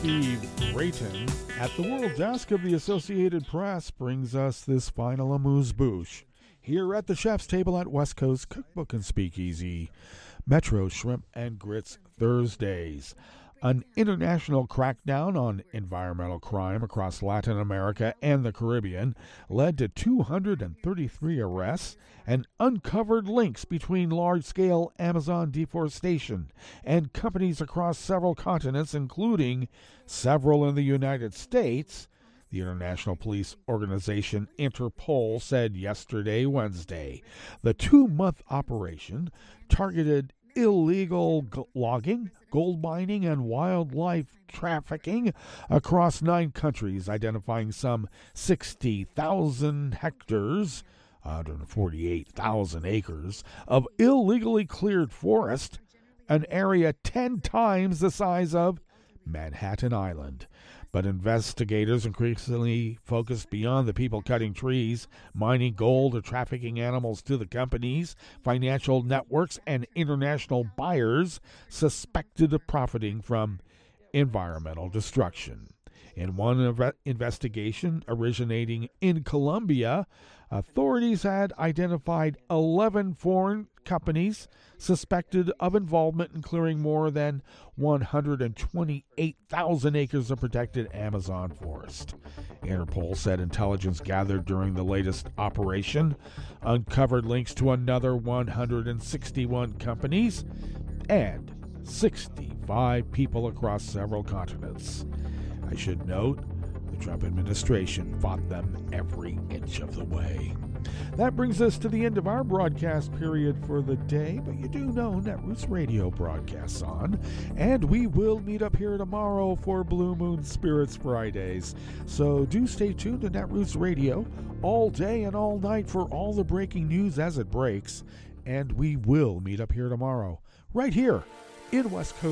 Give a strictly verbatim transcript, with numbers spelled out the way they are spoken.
Steve Rayton at the World Desk of the Associated Press brings us this final amuse-bouche here at the chef's table at West Coast Cookbook and Speakeasy. Metro Shrimp and Grits Thursdays. An international crackdown on environmental crime across Latin America and the Caribbean led to two hundred thirty-three arrests and uncovered links between large-scale Amazon deforestation and companies across several continents, including several in the United States, the international police organization Interpol said yesterday, Wednesday. The two-month operation targeted illegal g- logging, gold mining, and wildlife trafficking across nine countries, identifying some sixty thousand hectares, one hundred forty-eight thousand acres, of illegally cleared forest, an area ten times the size of Manhattan Island. But investigators increasingly focused beyond the people cutting trees, mining gold, or trafficking animals to the companies, financial networks, and international buyers suspected of profiting from environmental destruction. In one inve- investigation originating in Colombia, authorities had identified eleven foreign companies suspected of involvement in clearing more than one hundred twenty-eight thousand acres of protected Amazon forest. Interpol said intelligence gathered during the latest operation uncovered links to another one hundred sixty-one companies and sixty-five people across several continents. I should note, the Trump administration fought them every inch of the way. That brings us to the end of our broadcast period for the day, but you do know Netroots Radio broadcasts on, and we will meet up here tomorrow for Blue Moon Spirits Fridays. So do stay tuned to Netroots Radio all day and all night for all the breaking news as it breaks, and we will meet up here tomorrow, right here in West Coast